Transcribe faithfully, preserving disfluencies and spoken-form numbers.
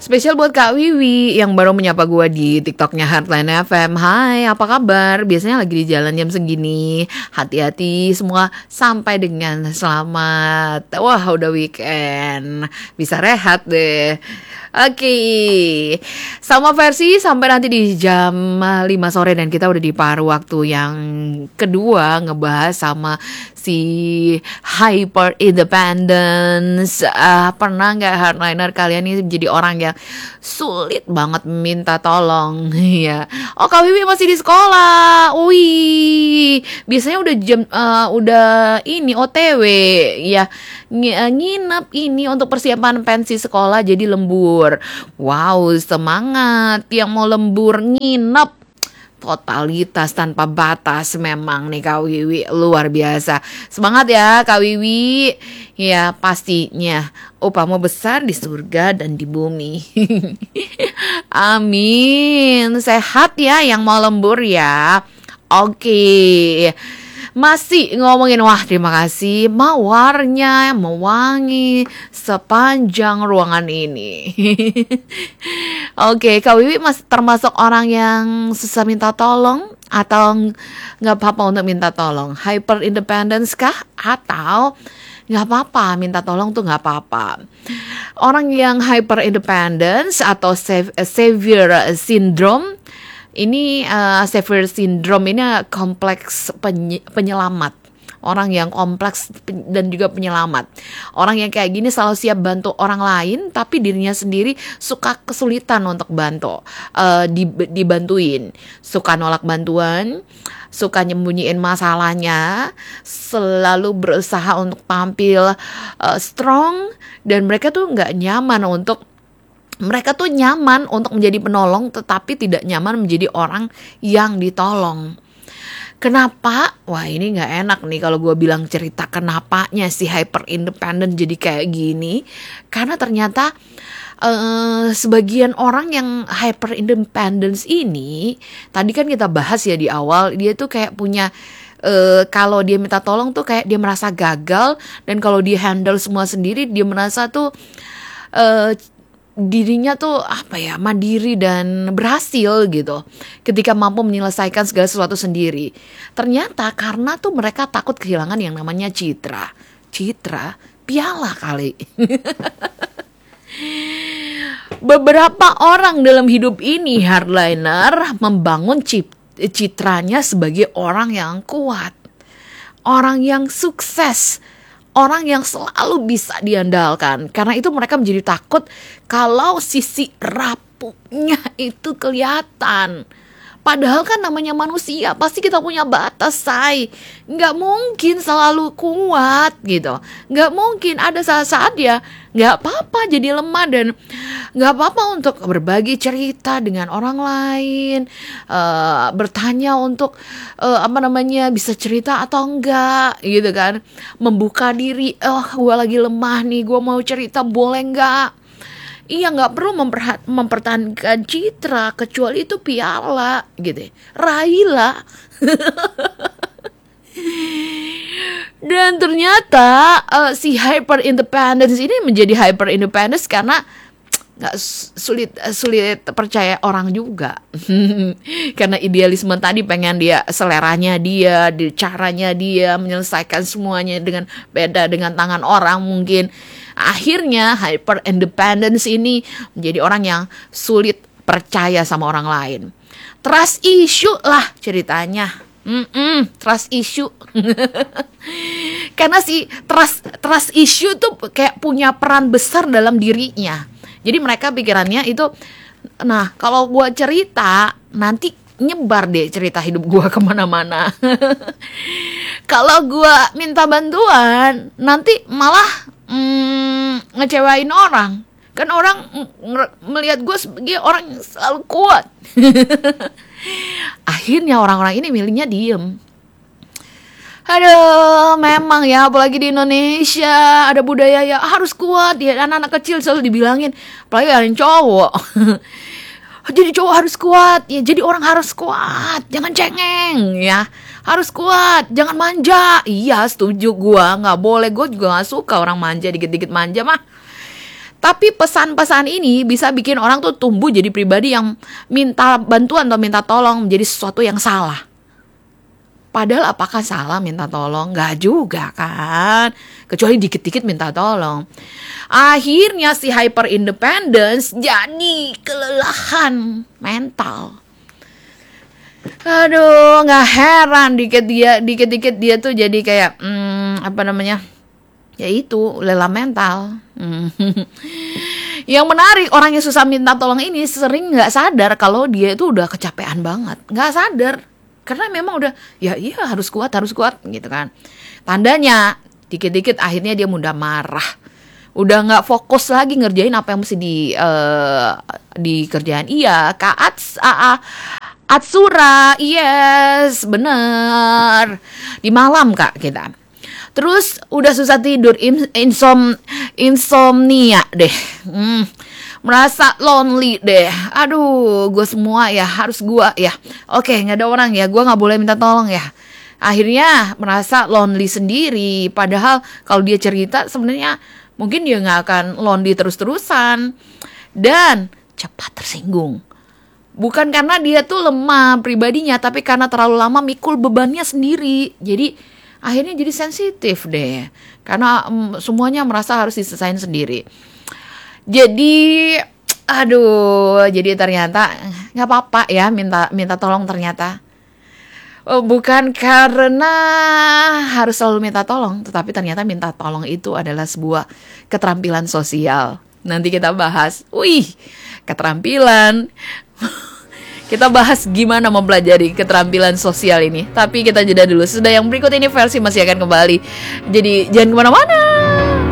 Spesial buat Kak Wiwi yang baru menyapa gue di TikToknya Heartline F M. Hai, apa kabar? Biasanya lagi di jalan jam segini. Hati-hati semua sampai dengan selamat. Wah, udah weekend. Bisa rehat deh. Oke, okay. Sama versi sampai nanti di jam lima sore dan kita udah di paruh waktu yang kedua ngebahas sama si hyper independence. Uh, pernah nggak hardliner kalian ini jadi orang yang sulit banget minta tolong? Ya. Oh, Kak Wiwi masih di sekolah. Wih, biasanya udah jam uh, udah ini O T W ya. Nginep ini untuk persiapan pensi sekolah jadi lembur. Wow, semangat yang mau lembur nginep. Totalitas tanpa batas memang nih Kak Wiwi, luar biasa. Semangat ya Kak Wiwi. Ya pastinya upamu besar di surga dan di bumi. Amin. Sehat ya yang mau lembur ya. Oke. Masih ngomongin, wah terima kasih, mawarnya mewangi sepanjang ruangan ini. Oke, Kak Wiwi masih termasuk orang yang susah minta tolong atau nggak apa-apa untuk minta tolong? Hyper independence kah? Atau nggak apa-apa minta tolong tuh nggak apa-apa? Orang yang hyper independence atau savior syndrome, ini uh, Savior Syndrome ini kompleks penye- penyelamat. Orang yang kompleks dan juga penyelamat. Orang yang kayak gini selalu siap bantu orang lain, tapi dirinya sendiri suka kesulitan untuk bantu, uh, dibantuin. Suka nolak bantuan, suka nyembunyiin masalahnya, selalu berusaha untuk tampil uh, strong, dan mereka tuh nggak nyaman untuk Mereka tuh nyaman untuk menjadi penolong, tetapi tidak nyaman menjadi orang yang ditolong. Kenapa? Wah, ini gak enak nih kalau gue bilang cerita kenapanya si hyper independent jadi kayak gini. Karena ternyata uh, sebagian orang yang hyper independence ini, tadi kan kita bahas ya di awal, dia tuh kayak punya Uh, kalau dia minta tolong tuh kayak dia merasa gagal, dan kalau dia handle semua sendiri dia merasa tuh uh, dirinya tuh apa ya, mandiri dan berhasil gitu ketika mampu menyelesaikan segala sesuatu sendiri. Ternyata karena tuh mereka takut kehilangan yang namanya citra citra piala kali. Beberapa orang dalam hidup ini hardliner membangun cip- citranya sebagai orang yang kuat, orang yang sukses, orang yang selalu bisa diandalkan. Karena itu mereka menjadi takut kalau sisi rapuhnya itu kelihatan. Padahal kan namanya manusia, pasti kita punya batas, say. Nggak mungkin selalu kuat gitu. Nggak mungkin, ada saat-saat ya nggak apa-apa jadi lemah, dan nggak apa-apa untuk berbagi cerita dengan orang lain, uh, bertanya untuk uh, apa namanya bisa cerita atau enggak gitu kan. Membuka diri, oh gue lagi lemah nih, gue mau cerita, boleh nggak? Iya, nggak perlu memperhat- mempertahankan citra, kecuali itu piala gitu, raihlah. Dan ternyata uh, si hyper independence ini menjadi hyper independence karena nggak sulit sulit percaya orang juga. Karena idealisme tadi, pengen dia seleranya dia, di caranya dia menyelesaikan semuanya dengan beda dengan tangan orang mungkin. Akhirnya hyper independence ini menjadi orang yang sulit percaya sama orang lain. Trust issue lah ceritanya. Mm-mm, trust issue. Karena si trust trust issue tuh kayak punya peran besar dalam dirinya. Jadi mereka pikirannya itu, nah kalau gue cerita nanti nyebar deh cerita hidup gue kemana-mana. Kalau gue minta bantuan nanti malah mm, ngecewain orang. Kan orang ng- melihat gue sebagai orang yang selalu kuat. Akhirnya orang-orang ini milihnya diem. Aduh, memang ya, apalagi di Indonesia ada budaya ya harus kuat. Ya, anak-anak kecil selalu dibilangin, apalagi yang cowok. Jadi cowok harus kuat, ya jadi orang harus kuat, jangan cengeng ya. Harus kuat, jangan manja. Iya, setuju gua, nggak boleh, gua juga nggak suka orang manja, dikit-dikit manja mah. Tapi pesan-pesan ini bisa bikin orang tuh tumbuh jadi pribadi yang minta bantuan atau minta tolong menjadi sesuatu yang salah. Padahal apakah salah minta tolong? Nggak juga kan. Kecuali dikit-dikit minta tolong. Akhirnya si hyper independence jadi kelelahan mental. Aduh, nggak heran dikit dia, dikit-dikit dia tuh jadi kayak hmm, apa namanya? Ya itu lelah mental. Hmm. Yang menarik, orang yang susah minta tolong ini sering nggak sadar kalau dia itu udah kecapean banget, nggak sadar karena memang udah ya iya harus kuat harus kuat gitu kan. Tandanya dikit-dikit akhirnya dia mudah marah, udah nggak fokus lagi ngerjain apa yang mesti di uh, di kerjaan. Iya, Kak Ats, A A Atsura, yes bener di malam Kak kita. Terus udah susah tidur, insom, insomnia deh, hmm, merasa lonely deh. Aduh, gue semua ya harus gue ya. Oke, nggak ada orang ya, gue nggak boleh minta tolong ya. Akhirnya merasa lonely sendiri. Padahal kalau dia cerita sebenarnya mungkin dia nggak akan lonely terus-terusan dan cepat tersinggung. Bukan karena dia tuh lemah pribadinya, tapi karena terlalu lama mikul bebannya sendiri. Jadi akhirnya jadi sensitif deh, karena um, semuanya merasa harus diselesain sendiri. Jadi, aduh, jadi ternyata nggak apa-apa ya minta minta tolong ternyata. Oh, bukan karena harus selalu minta tolong, tetapi ternyata minta tolong itu adalah sebuah keterampilan sosial. Nanti kita bahas, wih, keterampilan. Kita bahas gimana mempelajari keterampilan sosial ini. Tapi kita jeda dulu. Sudah yang berikut ini versi masih akan kembali. Jadi jangan kemana-mana.